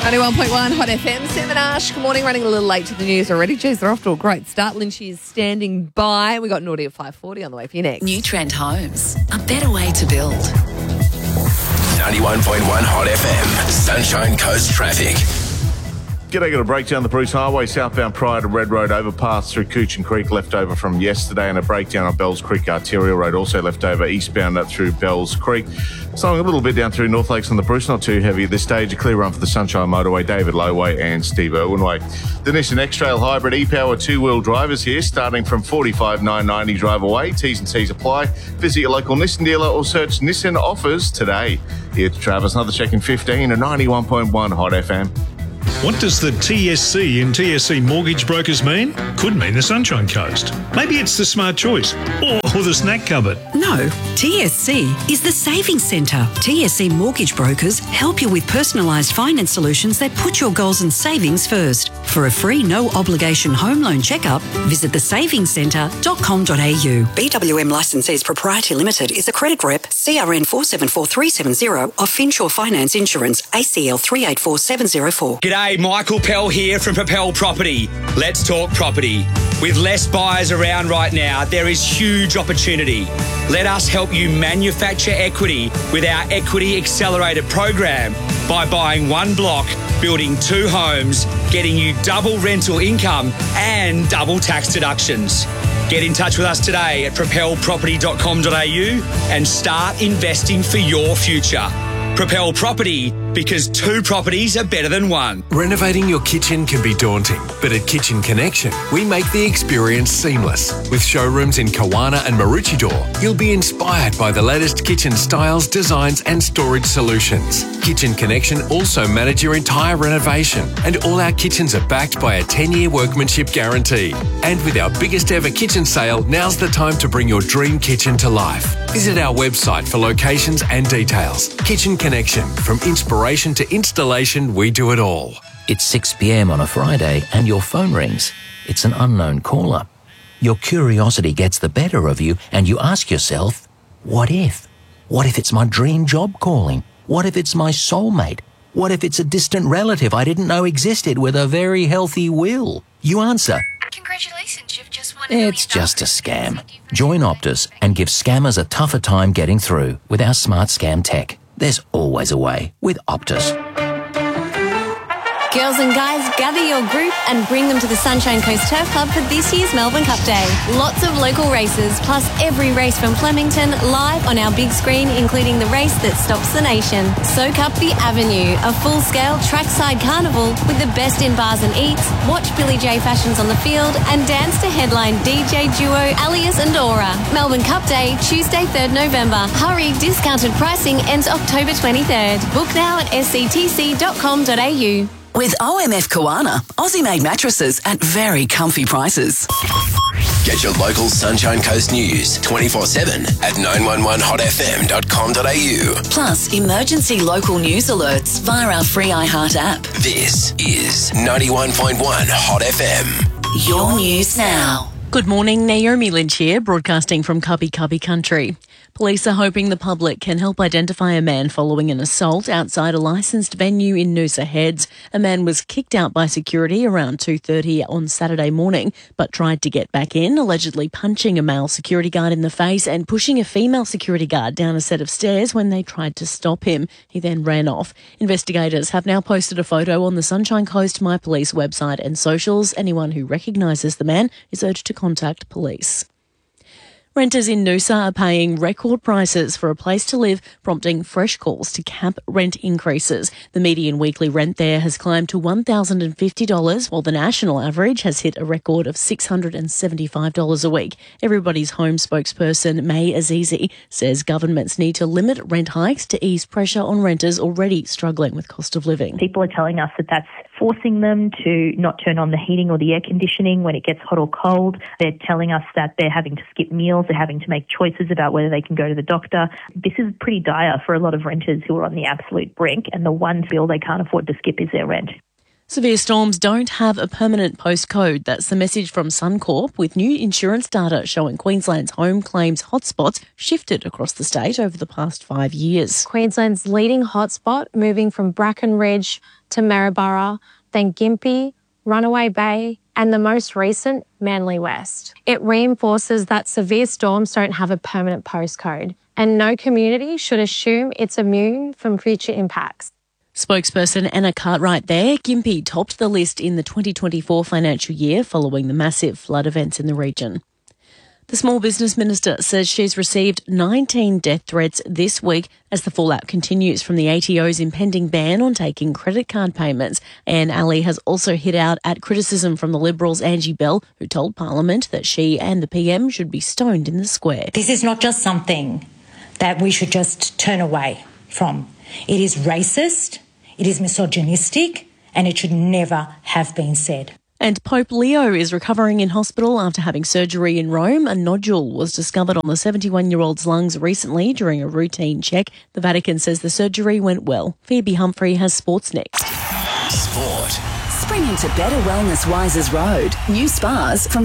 91.1 Hot FM, Sam and Ash. Good morning, running a little late to the news already. Geez, they're off to a great start. Lynchy is standing by. We got Naughty at 5:40 on the way for you next. New Trend Homes, a better way to build. 91.1 Hot FM, Sunshine Coast traffic. G'day, got a breakdown the Bruce Highway southbound prior to Red Road overpass through Coochin Creek left over from yesterday, and a breakdown on Bells Creek Arterial Road also left over eastbound through Bells Creek. Slowing a little bit down through North Lakes on the Bruce, not too heavy at this stage. A clear run for the Sunshine Motorway, David Lowway and Steve Irwin Way. The Nissan X-Trail Hybrid e-Power two-wheel drivers here, starting from $45,990 drive away. T's and C's apply. Visit your local Nissan dealer or search Nissan offers today. Here to Travis, another check in 15 and 91.1 Hot FM. What does the TSC in TSC Mortgage Brokers mean? Could mean the Sunshine Coast. Maybe it's the Smart Choice or the Snack Cupboard. No, TSC is the Savings Centre. TSC Mortgage Brokers help you with personalised finance solutions that put your goals and savings first. For a free, no-obligation home loan checkup, visit thesavingcentre.com.au. BWM Licensees Proprietary Limited is a credit rep, CRN 474370 of Finsure Finance Insurance, ACL 384704. G'day, Michael Pell here from Propel Property. Let's talk property. With less buyers around right now, there is huge opportunity. Let us help you manufacture equity with our Equity Accelerator program by buying one block, building two homes, getting you double rental income and double tax deductions. Get in touch with us today at propelproperty.com.au and start investing for your future. Propel Property, because two properties are better than one. Renovating your kitchen can be daunting, but at Kitchen Connection, we make the experience seamless. With showrooms in Kawana and Maroochydore, you'll be inspired by the latest kitchen styles, designs and storage solutions. Kitchen Connection also manage your entire renovation, and all our kitchens are backed by a 10-year workmanship guarantee. And with our biggest ever kitchen sale, now's the time to bring your dream kitchen to life. Visit our website for locations and details. Kitchen Connection, from inspiration to installation, we do it all. It's 6 p.m. on a Friday and your phone rings. It's an unknown caller. Your curiosity gets the better of you and you ask yourself, what if? What if it's my dream job calling? What if it's my soulmate? What if it's a distant relative I didn't know existed with a very healthy will? You answer, congratulations, you've just won it's just a scam. Join Optus and give scammers a tougher time getting through with our smart scam tech. There's always a way with Optus. Girls and guys, gather your group and bring them to the Sunshine Coast Turf Club for this year's Melbourne Cup Day. Lots of local races, plus every race from Flemington live on our big screen, including the race that stops the nation. Soak up the Avenue, a full-scale trackside carnival with the best in bars and eats, watch Billy J fashions on the field, and dance to headline DJ duo Alias and Aura. Melbourne Cup Day, Tuesday 3rd November. Hurry, discounted pricing ends October 23rd. Book now at sctc.com.au. With OMF Kawana, Aussie-made mattresses at very comfy prices. Get your local Sunshine Coast news 24/7 at 911hotfm.com.au. Plus, emergency local news alerts via our free iHeart app. This is 91.1 Hot FM. Your news now. Good morning, Naomi Lynch here, broadcasting from Cubby Cubby Country. Police are hoping the public can help identify a man following an assault outside a licensed venue in Noosa Heads. A man was kicked out by security around 2:30 on Saturday morning, but tried to get back in, allegedly punching a male security guard in the face and pushing a female security guard down a set of stairs when they tried to stop him. He then ran off. Investigators have now posted a photo on the Sunshine Coast My Police website and socials. Anyone who recognises the man is urged to contact police. Renters in Noosa are paying record prices for a place to live, prompting fresh calls to cap rent increases. The median weekly rent there has climbed to $1,050, while the national average has hit a record of $675 a week. Everybody's Home spokesperson May Azizi says governments need to limit rent hikes to ease pressure on renters already struggling with cost of living. People are telling us that that's forcing them to not turn on the heating or the air conditioning when it gets hot or cold. They're telling us that they're having to skip meals. They're having to make choices about whether they can go to the doctor. This is pretty dire for a lot of renters who are on the absolute brink, and the one bill they can't afford to skip is their rent. Severe storms don't have a permanent postcode. That's the message from Suncorp, with new insurance data showing Queensland's home claims hotspots shifted across the state over the past 5 years. Queensland's leading hotspot moving from Bracken Ridge to Maryborough, then Gympie, Runaway Bay, and the most recent, Manly West. It reinforces that severe storms don't have a permanent postcode, and no community should assume it's immune from future impacts. Spokesperson Anna Cartwright there. Gympie topped the list in the 2024 financial year following the massive flood events in the region. The Small Business Minister says she's received 19 death threats this week as the fallout continues from the ATO's impending ban on taking credit card payments. Anne Ali has also hit out at criticism from the Liberals' Angie Bell, who told Parliament that she and the PM should be stoned in the square. This is not just something that we should just turn away from. It is racist, it is misogynistic, and it should never have been said. And Pope Leo is recovering in hospital after having surgery in Rome. A nodule was discovered on the 71-year-old's lungs recently during a routine check. The Vatican says the surgery went well. Phoebe Humphrey has sports next. Sport. Spring into better wellness Wises Road. New spas from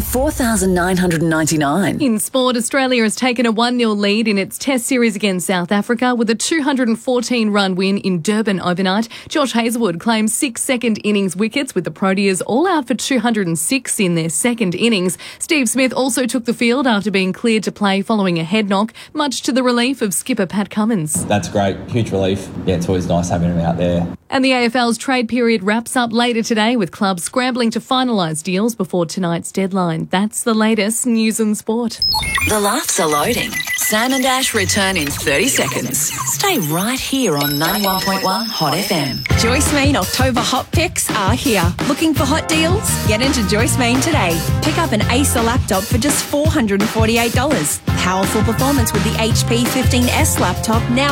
$4,999. In sport, Australia has taken a 1-0 lead in its Test series against South Africa with a 214-run win in Durban overnight. Josh Hazlewood claims 6 second innings wickets with the Proteas all out for 206 in their second innings. Steve Smith also took the field after being cleared to play following a head knock, much to the relief of skipper Pat Cummins. That's great. Huge relief. Yeah, it's always nice having him out there. And the AFL's trade period wraps up later today with clubs scrambling to finalise deals before tonight's deadline. That's the latest news and sport. The laughs are loading. Sam and Ash return in 30 seconds. Stay right here on 91.1 Hot FM. Joyce Main October Hot Picks are here. Looking for hot deals? Get into Joyce Main today. Pick up an Acer laptop for just $448. Powerful performance with the HP 15S laptop, now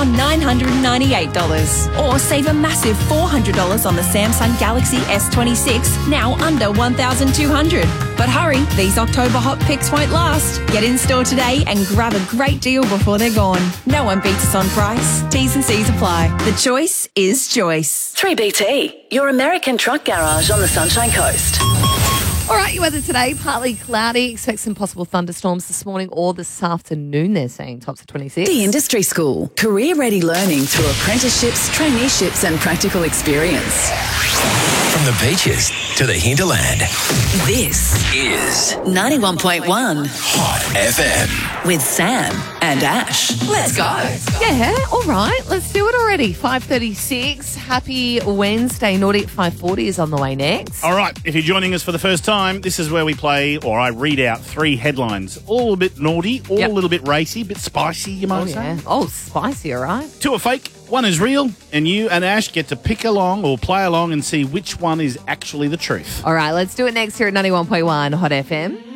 $998. Or save a massive $400 on the Samsung Galaxy S26, now under $1,200. But hurry, these October Hot Picks won't last. Get in store today and grab a great deal before they're gone. No one beats us on price. T's and C's apply. The choice is Joyce. 3BT, your American truck garage on the Sunshine Coast. All right, your weather today, partly cloudy. Expect some possible thunderstorms this morning or this afternoon, they're saying. Tops of 26. The Industry School. Career-ready learning through apprenticeships, traineeships and practical experience. From the beaches to the hinterland. This is 91.1 Hot FM. with Sam and Ash. Let's go. Yeah, all right. Let's do it already. 5:36. Happy Wednesday. Naughty at 5:40 is on the way next. All right, if you're joining us for the first time, this is where we play, or I read out 3 headlines. All a bit naughty, all a little bit racy, a bit spicy, you might say. Oh, spicy, all right. 2 are fake, 1 is real, and you and Ash get to pick along or play along and see which one is actually the truth. All right, let's do it next here at 91.1 Hot FM.